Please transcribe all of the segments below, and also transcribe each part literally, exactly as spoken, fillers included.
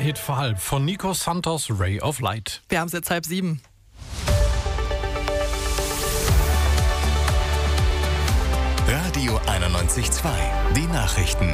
Hit vor halb von Nico Santos, Ray of Light. Wir haben es jetzt halb sieben. Radio einundneunzig Komma zwei, die Nachrichten.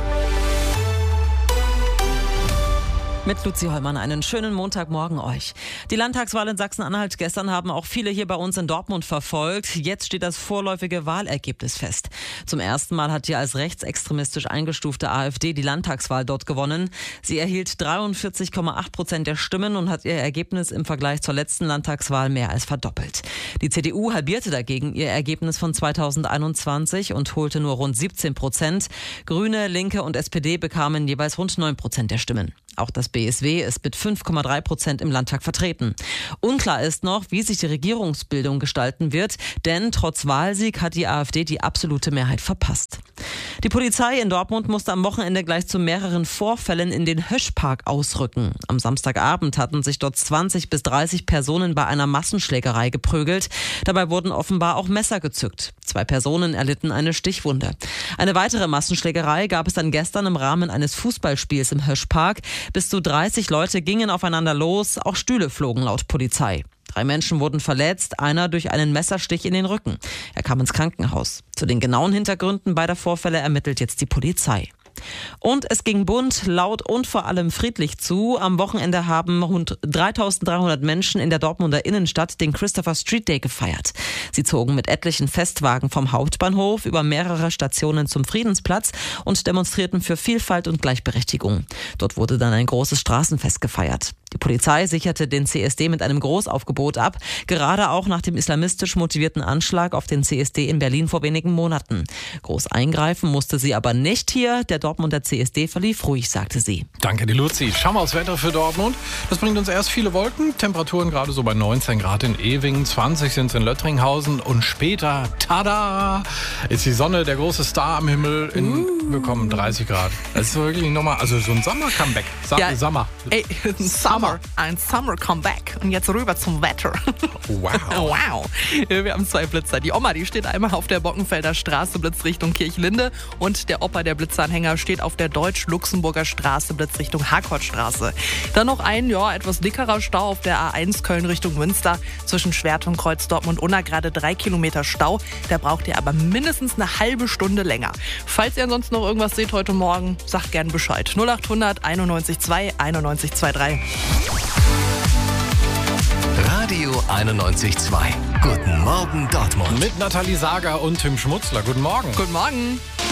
Mit Luzi Hollmann einen schönen Montagmorgen euch. Die Landtagswahl in Sachsen-Anhalt gestern haben auch viele hier bei uns in Dortmund verfolgt. Jetzt steht das vorläufige Wahlergebnis fest. Zum ersten Mal hat die als rechtsextremistisch eingestufte AfD die Landtagswahl dort gewonnen. Sie erhielt dreiundvierzig Komma acht Prozent der Stimmen und hat ihr Ergebnis im Vergleich zur letzten Landtagswahl mehr als verdoppelt. Die C D U halbierte dagegen ihr Ergebnis von zweitausendeinundzwanzig und holte nur rund siebzehn Prozent. Grüne, Linke und S P D bekamen jeweils rund neun Prozent der Stimmen. Auch das B S W ist mit fünf Komma drei Prozent im Landtag vertreten. Unklar ist noch, wie sich die Regierungsbildung gestalten wird, denn trotz Wahlsieg hat die AfD die absolute Mehrheit verpasst. Die Polizei in Dortmund musste am Wochenende gleich zu mehreren Vorfällen in den Höschpark ausrücken. Am Samstagabend hatten sich dort zwanzig bis dreißig Personen bei einer Massenschlägerei geprügelt. Dabei wurden offenbar auch Messer gezückt. Zwei Personen erlitten eine Stichwunde. Eine weitere Massenschlägerei gab es dann gestern im Rahmen eines Fußballspiels im Höschpark. Bis zu dreißig Leute gingen aufeinander los, auch Stühle flogen laut Polizei. Drei Menschen wurden verletzt, einer durch einen Messerstich in den Rücken. Er kam ins Krankenhaus. Zu den genauen Hintergründen beider Vorfälle ermittelt jetzt die Polizei. Und es ging bunt, laut und vor allem friedlich zu. Am Wochenende haben rund dreitausenddreihundert Menschen in der Dortmunder Innenstadt den Christopher Street Day gefeiert. Sie zogen mit etlichen Festwagen vom Hauptbahnhof über mehrere Stationen zum Friedensplatz und demonstrierten für Vielfalt und Gleichberechtigung. Dort wurde dann ein großes Straßenfest gefeiert. Die Polizei sicherte den C S D mit einem Großaufgebot ab, gerade auch nach dem islamistisch motivierten Anschlag auf den C S D in Berlin vor wenigen Monaten. Groß eingreifen musste sie aber nicht hier. Der Dortmunder C S D verlief ruhig, sagte sie. Danke, die Luzi. Schauen wir aufs Wetter für Dortmund. Das bringt uns erst viele Wolken. Temperaturen gerade so bei neunzehn Grad in Ewingen, zwanzig sind es in Löttringhausen und später, tada, ist die Sonne, der große Star am Himmel. In, uh. Wir kommen dreißig Grad. Das ist wirklich nochmal, also so ein Sommer-Comeback. Sa- ja, Sommer. Ey, Summer. Ein Summer-Comeback. Und jetzt rüber zum Wetter. Wow. Wow. Wir haben zwei Blitzer. Die Oma, die steht einmal auf der Bockenfelder Straße, Blitzrichtung Kirchlinde. Und der Opa, der Blitzanhänger, steht auf der Deutsch-Luxemburger Straße, Blitzrichtung Harkortstraße. Dann noch ein, ja, etwas dickerer Stau auf der A eins Köln Richtung Münster. Zwischen Schwert und Kreuz Dortmund-Unna gerade drei Kilometer Stau. Da braucht ihr aber mindestens eine halbe Stunde länger. Falls ihr ansonsten noch irgendwas seht heute Morgen, sagt gern Bescheid. null acht hundert einundneunzig zwei einundneunzig drei. Radio einundneunzig Komma zwei. Guten Morgen Dortmund. Mit Nathalie Sager und Tim Schmutzler. Guten Morgen. Guten Morgen.